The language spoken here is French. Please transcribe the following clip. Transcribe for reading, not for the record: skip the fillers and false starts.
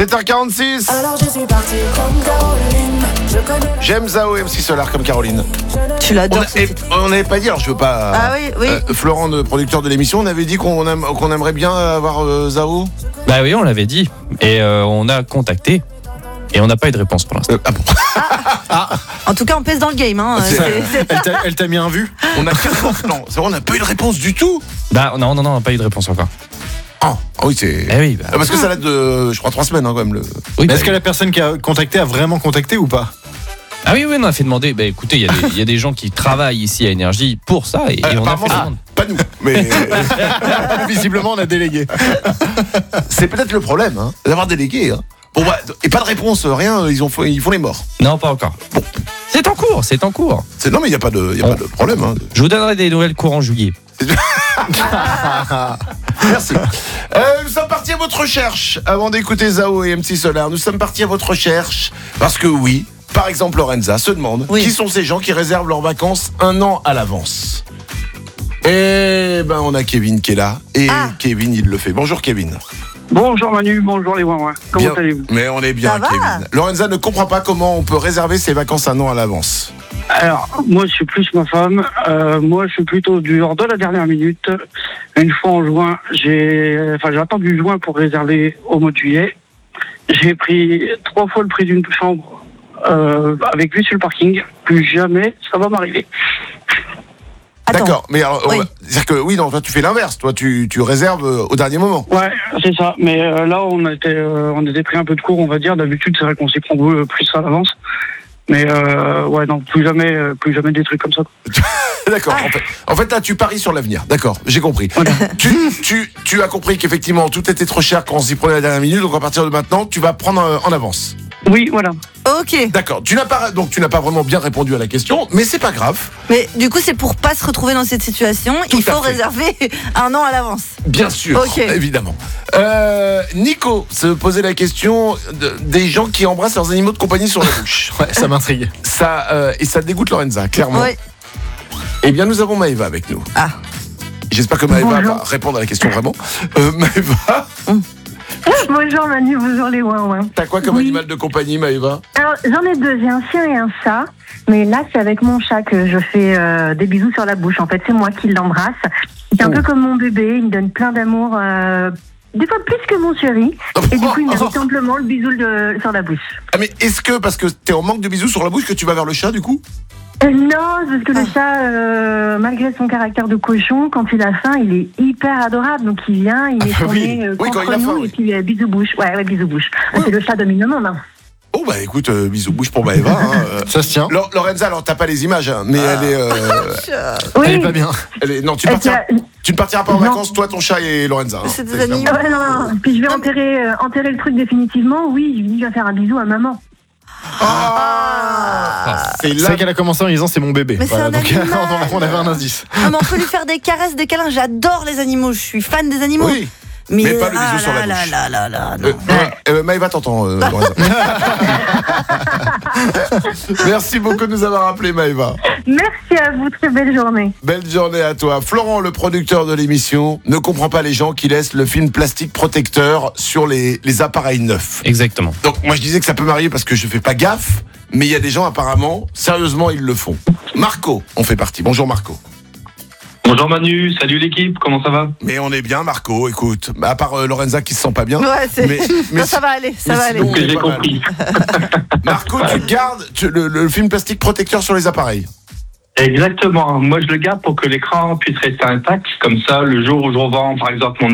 7h46. Alors je suis parti comme Caroline. J'aime Zao et MC Solar comme Caroline. Tu l'adores. On n'avait pas dit, alors je veux pas. Ah oui. Florent, le producteur de l'émission, on avait dit qu'on aimerait bien avoir Zao. Bah oui, on l'avait dit. Et on a contacté. Et on n'a pas eu de réponse pour l'instant. En tout cas, on pèse dans le game. Hein. Elle t'a mis un vu. On a non, c'est vrai, on n'a pas eu de réponse du tout. Bah non, on n'a pas eu de réponse encore. Ah oui, c'est. Eh oui, Parce que ça date de, je crois, 3 semaines quand même. Oui, Mais est-ce que la personne qui a contacté a vraiment contacté ou pas? Ah oui, on a fait demander. Bah écoutez, il y a des gens qui travaillent ici à Énergie pour ça et on a fait demande. Pas nous, mais Visiblement, on a délégué. c'est peut-être le problème, hein, d'avoir délégué. Hein. Bon bah, et pas de réponse, rien. Ils font les morts. Non, pas encore. Bon. C'est en cours. Non, mais il y a pas de problème. Hein. Je vous donnerai des nouvelles courant juillet. Merci. Nous sommes partis à votre recherche avant d'écouter Zao et MC Solar. Nous sommes partis à votre recherche parce que oui, par exemple Lorenza se demande qui sont ces gens qui réservent leurs vacances 1 an à l'avance. Et ben on a Kevin qui est là et Kevin il le fait. Bonjour Kevin. Bonjour Manu, bonjour les ouin-ouin. Comment allez-vous? Mais on est bien Ça va Kevin. Lorenza ne comprend pas comment on peut réserver ses vacances 1 an à l'avance. Alors, moi je suis plus ma femme. Moi je suis plutôt du genre de la dernière minute. Une fois en juin, j'ai attendu juin pour réserver au mois de juillet. J'ai pris 3 fois le prix d'une chambre avec vue sur le parking. Plus jamais ça va m'arriver. Attends. D'accord, mais alors, c'est-à-dire que oui, non, toi tu fais l'inverse, toi tu réserves au dernier moment. Ouais, c'est ça. Mais là on était pris un peu de court, on va dire. D'habitude c'est vrai qu'on s'y prend plus à l'avance. Mais ouais, non, plus jamais des trucs comme ça. D'accord. En fait, là, tu paries sur l'avenir. D'accord, j'ai compris. Voilà. Tu as compris qu'effectivement, tout était trop cher quand on s'y prenait à la dernière minute. Donc, à partir de maintenant, tu vas prendre en avance. Oui, voilà. Ok. D'accord. Tu n'as pas vraiment bien répondu à la question, mais c'est pas grave. Mais du coup, c'est pour pas se retrouver dans cette situation, Tout il faut à fait. réserver 1 an à l'avance. Bien sûr, Ok. évidemment. Nico se posait la question des gens qui embrassent leurs animaux de compagnie sur la bouche. Ouais, ça m'intrigue. Et ça dégoûte Lorenza, clairement. Oui. Eh bien, nous avons Maëva avec nous. Ah. J'espère que Maëva va répondre à la question vraiment. Maëva, Bonjour Manu, bonjour les ouin-ouin. t'as quoi comme animal de compagnie, Maëva? Alors j'en ai 2, j'ai un chien et un chat. Mais là c'est avec mon chat que je fais des bisous sur la bouche. En fait c'est moi qui l'embrasse. C'est un peu comme mon bébé, il me donne plein d'amour, des fois plus que mon chéri. Et du coup il me donne simplement le bisou sur la bouche. Ah mais est-ce que parce que t'es en manque de bisous sur la bouche que tu vas vers le chat du coup? Non, parce que le chat, malgré son caractère de cochon, quand il a faim, il est hyper adorable. Donc il vient, il met son nez quand il contre a faim, nous et puis bisous bouche. Ouais, bisous bouche. C'est le chat domine le monde. Hein. Oh bah écoute, bisous bouche pour Maëva. Ça se tient. Lorenza, alors t'as pas les images, hein, mais elle est. Oui. Elle est pas bien. Non, tu ne partiras pas en vacances, toi, ton chat et Lorenza. Hein, C'est des animaux. Ouais, non. Puis je vais enterrer le truc définitivement. Oui, je vais faire un bisou à maman. C'est C'est là. vrai qu'elle a commencé en disant c'est mon bébé. Mais c'est un donc animal. on avait un indice. Non, mais on peut lui faire des caresses, des câlins. J'adore les animaux. Je suis fan des animaux. Oui. Mais pas le bisou sur la bouche. Là, non. Maëva t'entends, Lorenza. Merci beaucoup de nous avoir appelé, Maëva. Merci à vous, très belle journée. Belle journée à toi. Florent, le producteur de l'émission, ne comprend pas les gens qui laissent le film plastique protecteur sur les appareils neufs. Exactement. Donc moi je disais que ça peut m'arriver parce que je fais pas gaffe, mais il y a des gens apparemment, sérieusement, ils le font. Marco, on fait partie. Bonjour Marco. Bonjour Manu, salut l'équipe, comment ça va? Mais on est bien Marco, écoute. À part Lorenza qui se sent pas bien. Ouais, c'est. Mais Non, ça va aller, ça mais va sinon, aller. on Que est j'ai pas mal. compris. Marco, tu gardes le film plastique protecteur sur les appareils. Exactement, moi je le garde pour que l'écran puisse rester intact, comme ça le jour où je revends par exemple mon